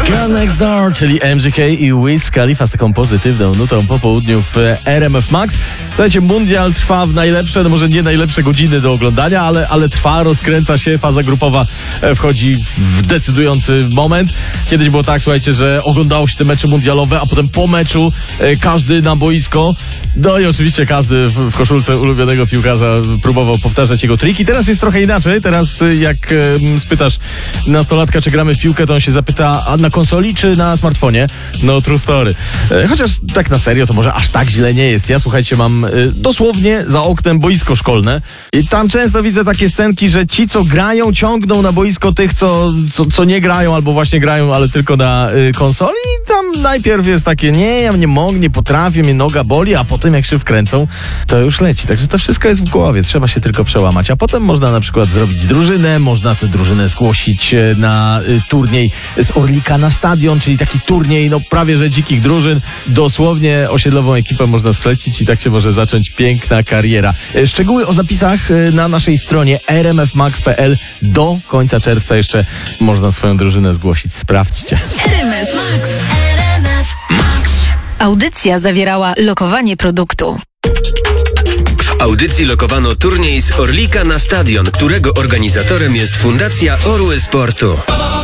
Girl Next Door, czyli MGK i Wiz Khalifa z taką pozytywną nutą po południu w RMF Max. Słuchajcie, mundial trwa w najlepsze, no może nie najlepsze godziny do oglądania, ale trwa, rozkręca się, faza grupowa wchodzi w decydujący moment. Kiedyś było tak, słuchajcie, że oglądało się te mecze mundialowe, a potem po meczu każdy na boisko, no i oczywiście każdy w koszulce ulubionego piłkarza próbował powtarzać jego triki. Teraz jest trochę inaczej, teraz jak spytasz nastolatka, czy gramy w piłkę, to on się zapyta, a na konsoli czy na smartfonie? No true story. Chociaż tak na serio to może aż tak źle nie jest. Ja, słuchajcie, mam dosłownie za oknem boisko szkolne i tam często widzę takie scenki, że ci, co grają, ciągną na boisko tych, co nie grają albo właśnie grają, ale tylko na konsoli i tam najpierw jest takie, nie, ja nie mogę, nie potrafię, mnie noga boli, a potem jak się wkręcą, to już leci. Także to wszystko jest w głowie, trzeba się tylko przełamać, a potem można na przykład zrobić drużynę, można tę drużynę zgłosić na turniej z Orlika na stadion, czyli taki turniej, no prawie że dzikich drużyn, dosłownie osiedlową ekipę można sklecić i tak się może zacząć piękna kariera. Szczegóły o zapisach na naszej stronie rmfmax.pl. Do końca czerwca jeszcze można swoją drużynę zgłosić. Sprawdźcie. RMF Max. RMF Max. Audycja zawierała lokowanie produktu. W audycji lokowano turniej z Orlika na stadion, którego organizatorem jest Fundacja Orły Sportu.